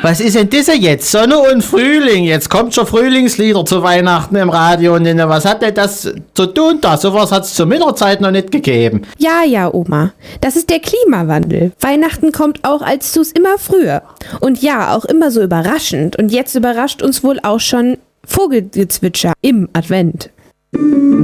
Was ist denn das jetzt? Sonne und Frühling. Jetzt kommt schon Frühlingslieder zu Weihnachten im Radio. Und was hat denn das zu tun da? Sowas hat es zur Winterzeit noch nicht gegeben. Ja, Oma. Das ist der Klimawandel. Weihnachten kommt auch als Sus immer früher. Und ja, auch immer so überraschend. Und jetzt überrascht uns wohl auch schon Vogelgezwitscher im Advent.